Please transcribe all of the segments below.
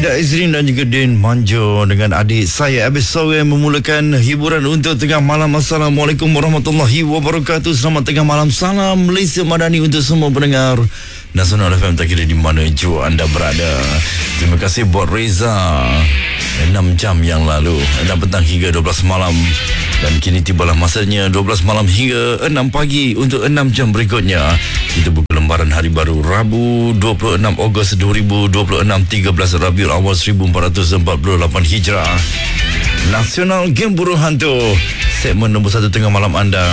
Indah Izrin dan juga Din Manjo dengan adik saya Abis Sawe memulakan hiburan untuk tengah malam. Assalamualaikum warahmatullahi wabarakatuh. Selamat tengah malam. Salam Malaysia Madani untuk semua pendengar Nasional FM, tak kira di mana jua anda berada. Terima kasih buat Reza 6 jam yang lalu, 6 petang hingga 12 malam. Dan kini tibalah masanya 12 malam hingga 6 pagi untuk 6 jam berikutnya. Itu buku lembaran hari baru Rabu 26 Ogos 2026, 13 Rabiul Awal 1448 Hijrah. Nasional Game Buruh Hantu, segmen nombor 1 tengah malam anda.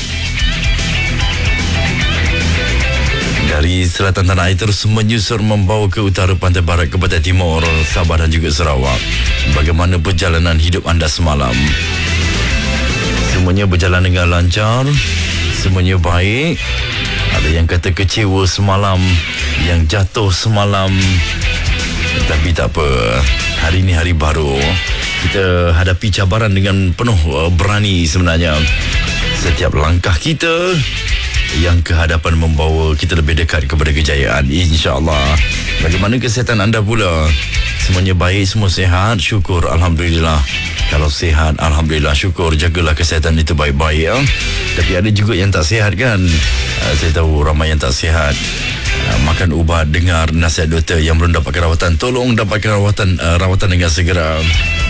Dari selatan tanah air terus menyusur membawa ke utara, pantai barat ke pantai timur, Sabah dan juga Sarawak. Bagaimana perjalanan hidup anda semalam? Semuanya berjalan dengan lancar, semuanya baik. Ada yang kata kecewa semalam, yang jatuh semalam. Tapi tak apa, hari ini hari baru. Kita hadapi cabaran dengan penuh berani sebenarnya. Setiap langkah kita yang ke hadapan membawa kita lebih dekat kepada kejayaan, insya-Allah. Bagaimana kesihatan anda pula? Semuanya baik, semua sihat, syukur, alhamdulillah. Kalau sihat, alhamdulillah, syukur. Jagalah kesihatan itu baik-baik, ya. Tapi ada juga yang tak sihat, kan? Saya tahu ramai yang tak sihat. Makan ubat, dengar nasihat doktor. Yang belum dapatkan rawatan, tolong dapatkan rawatan dengan segera.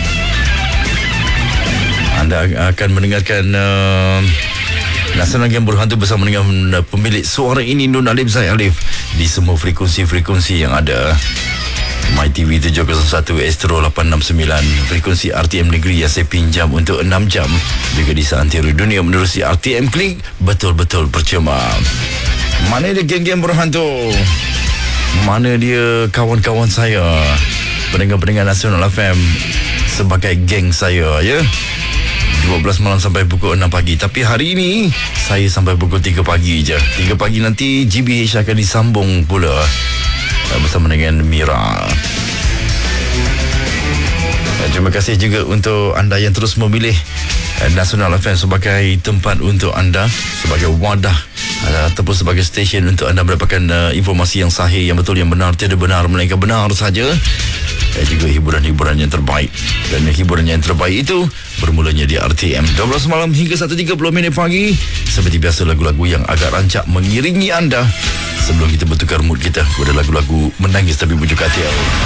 Anda akan mendengarkan Nasional Game Buruh Hantu bersama dengan pemilik suara ini, Nun Alif Zaid Alif, di semua frekuensi-frekuensi yang ada. MyTV 701, Astro 869, frekuensi RTM Negeri yang saya pinjam untuk 6 jam. Juga di seantero dunia menerusi RTM Klik, betul-betul percuma. Mana dia geng-geng Buruh Hantu? Mana dia kawan-kawan saya, pendengar-pendengar Nasional FM sebagai geng saya, ya? 12 malam sampai pukul 6 pagi. Tapi hari ini saya sampai pukul 3 pagi je. 3 pagi nanti GBH akan disambung pula bersama dengan Mira. Terima kasih juga untuk anda yang terus memilih Nasional FM sebagai tempat untuk anda, sebagai wadah ataupun sebagai stesen untuk anda mendapatkan informasi yang sahih, yang betul, yang benar, tiada benar melainkan benar saja. Dan juga hiburan-hiburan yang terbaik. Dan hiburan yang terbaik itu bermulanya di RTM 12 malam hingga 1.30 pagi. Seperti biasa, lagu-lagu yang agak rancak mengiringi anda sebelum kita bertukar mood kita pada lagu-lagu menangis tapi bujuk hati.